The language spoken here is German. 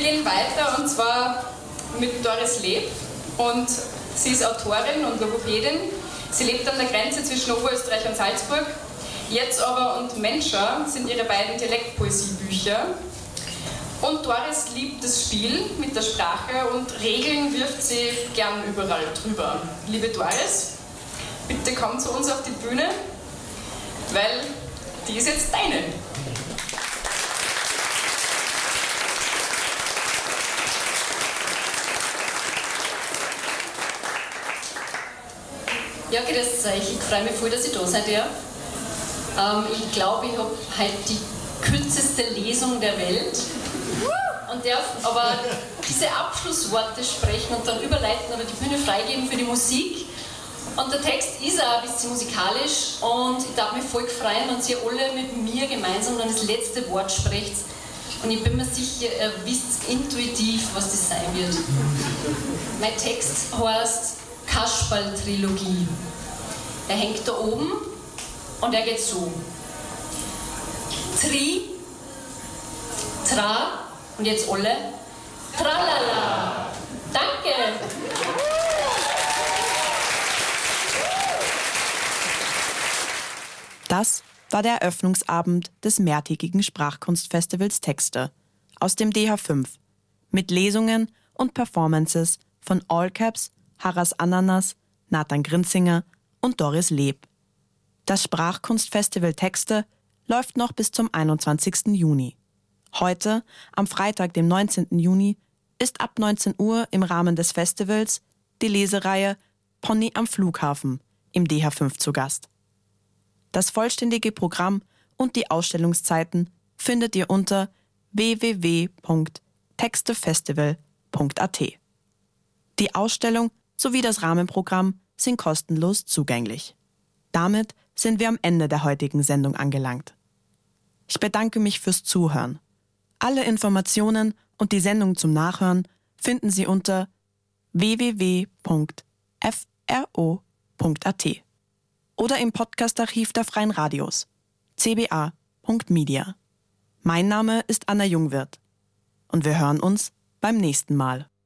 gehen weiter und zwar mit Doris Leb. Und sie ist Autorin und Logopädin. Sie lebt an der Grenze zwischen Oberösterreich und Salzburg. Jetzt aber und Menscher sind ihre beiden Dialektpoesiebücher. Und Doris liebt das Spiel mit der Sprache und Regeln wirft sie gern überall drüber. Liebe Doris, bitte komm zu uns auf die Bühne, weil die ist jetzt deine. Ja, grüß euch. Ich freue mich voll, dass ich da seid. Ja. Ich glaube, ich habe heute die kürzeste Lesung der Welt und darf aber diese Abschlussworte sprechen und dann überleiten oder die Bühne freigeben für die Musik. Und der Text ist auch ein bisschen musikalisch und ich darf mich voll freuen, wenn ihr alle mit mir gemeinsam dann das letzte Wort sprecht. Und ich bin mir sicher, ihr wisst intuitiv, was das sein wird. Mein Text heißt Kasperl-Trilogie. Er hängt da oben und er geht so. Tri, Tra und jetzt alle Tralala. Danke! Das war der Eröffnungsabend des mehrtägigen Sprachkunstfestivals Texte aus dem DH5 mit Lesungen und Performances von All Caps, Harras Ananas, Nathan Grinzinger und Doris Leb. Das Sprachkunstfestival Texte läuft noch bis zum 21. Juni. Heute, am Freitag, dem 19. Juni, ist ab 19 Uhr im Rahmen des Festivals die Lesereihe Pony am Flughafen im DH5 zu Gast. Das vollständige Programm und die Ausstellungszeiten findet ihr unter www.textefestival.at. Die Ausstellung sowie das Rahmenprogramm sind kostenlos zugänglich. Damit sind wir am Ende der heutigen Sendung angelangt. Ich bedanke mich fürs Zuhören. Alle Informationen und die Sendung zum Nachhören finden Sie unter www.fro.at oder im Podcastarchiv der Freien Radios cba.media. Mein Name ist Anna Jungwirth und wir hören uns beim nächsten Mal.